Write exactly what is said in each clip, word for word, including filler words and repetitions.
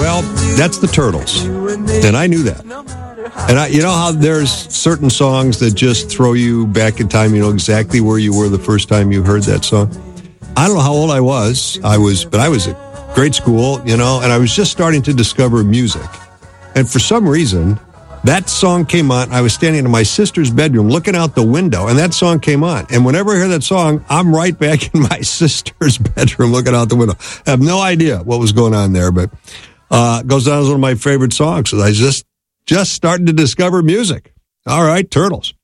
Well, that's the Turtles, and I knew that. And I, you know how there's certain songs that just throw you back in time. You know exactly where you were the first time you heard that song. I don't know how old I was. I was, but I was at grade school, you know, and I was just starting to discover music. And for some reason, that song came on. I was standing in my sister's bedroom looking out the window, and that song came on. And whenever I hear that song, I'm right back in my sister's bedroom looking out the window. I have no idea what was going on there, but uh, it goes down as one of my favorite songs. So I just just started to discover music. All right, Turtles.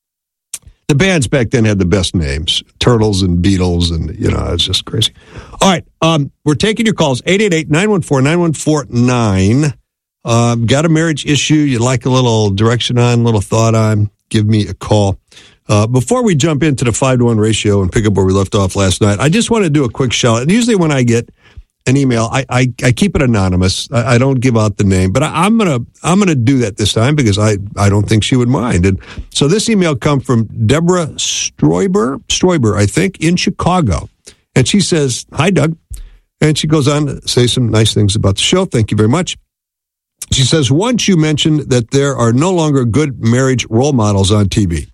The bands back then had the best names, Turtles and Beatles, and, you know, it's just crazy. All right, um, we're taking your calls, eight eight eight, nine one four, nine one four nine. Um, got a marriage issue you'd like a little direction on, a little thought on, give me a call. Uh, before we jump into the five to one ratio and pick up where we left off last night, I just want to do a quick shout. And usually when I get an email, I, I, I keep it anonymous. I, I don't give out the name, but I, I'm going to, I'm going to do that this time because I, I don't think she would mind. And so this email comes from Deborah Stroiber, Stroiber, I think, in Chicago. And she says, "Hi, Doug." And she goes on to say some nice things about the show. Thank you very much. She says, "Once you mentioned that there are no longer good marriage role models on T V.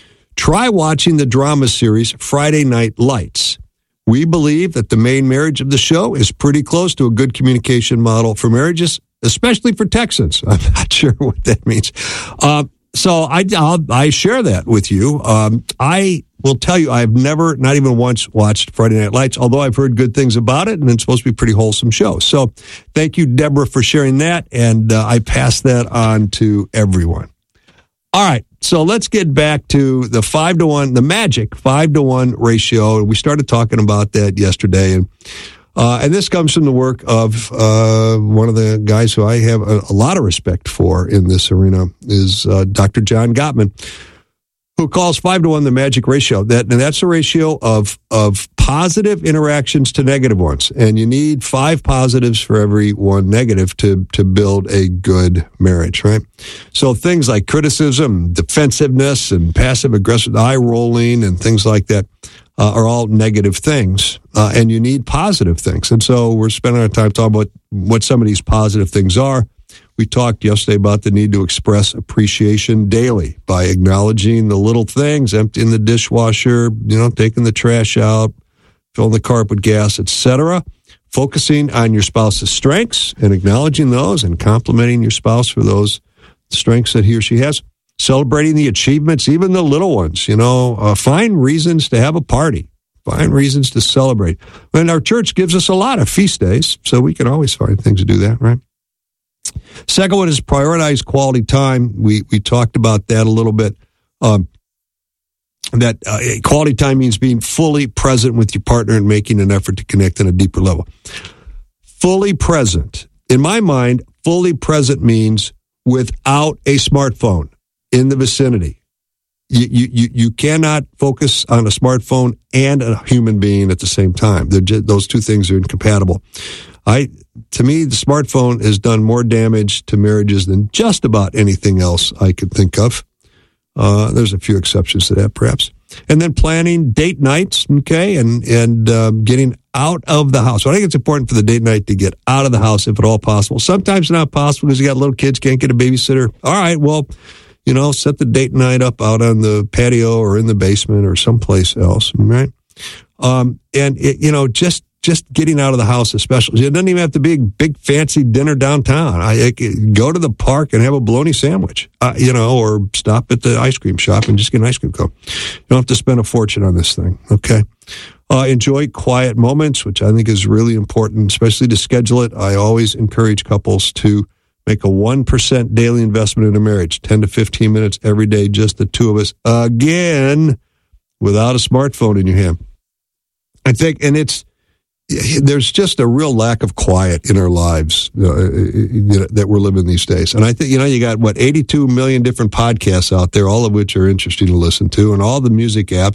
Try watching the drama series Friday Night Lights. We believe that the main marriage of the show is pretty close to a good communication model for marriages, especially for Texans." I'm not sure what that means. Uh, so I, I'll, I share that with you. Um, I will tell you, I've never, not even once, watched Friday Night Lights, although I've heard good things about it, and it's supposed to be a pretty wholesome show. So thank you, Deborah, for sharing that, and uh, I pass that on to everyone. All right, so let's get back to the five to one, the magic five to one ratio. We started talking about that yesterday, and uh, and this comes from the work of uh, one of the guys who I have a, a lot of respect for in this arena is uh, Doctor John Gottman, who calls five to one the magic ratio. That and that's a ratio of of positive interactions to negative ones, and you need five positives for every one negative to to build a good marriage, right? So things like criticism, defensiveness, and passive aggressive eye rolling, and things like that uh, are all negative things, uh, and you need positive things. And so we're spending our time talking about what some of these positive things are. We talked yesterday about the need to express appreciation daily by acknowledging the little things, emptying the dishwasher, you know, taking the trash out, filling the carpet with gas, et cetera. Focusing on your spouse's strengths and acknowledging those and complimenting your spouse for those strengths that he or she has. Celebrating the achievements, even the little ones, you know, uh, find reasons to have a party. Find reasons to celebrate. And our church gives us a lot of feast days, so we can always find things to do that, right? Second one is prioritize quality time. We we talked about that a little bit. Um, that uh, quality time means being fully present with your partner and making an effort to connect on a deeper level. Fully present. In my mind, fully present means without a smartphone in the vicinity. You, you, you cannot focus on a smartphone and a human being at the same time. Just, those two things are incompatible. I, to me, the smartphone has done more damage to marriages than just about anything else I could think of. Uh, there's a few exceptions to that, perhaps. And then planning date nights, okay, and and um, getting out of the house. So I think it's important for the date night to get out of the house if at all possible. Sometimes not possible because you got little kids, can't get a babysitter. All right, well, you know, set the date night up out on the patio or in the basement or someplace else, right? Um, and, it, you know, just just getting out of the house, especially. It doesn't even have to be a big fancy dinner downtown. I, I go to the park and have a bologna sandwich, uh, you know, or stop at the ice cream shop and just get an ice cream cone. You don't have to spend a fortune on this thing, okay? Uh, enjoy quiet moments, which I think is really important, especially to schedule it. I always encourage couples to make a one percent daily investment in a marriage, ten to fifteen minutes every day, just the two of us, again, without a smartphone in your hand. I think, and it's, there's just a real lack of quiet in our lives uh, that we're living these days. And I think, you know, you got, what, eighty-two million different podcasts out there, all of which are interesting to listen to, and all the music apps.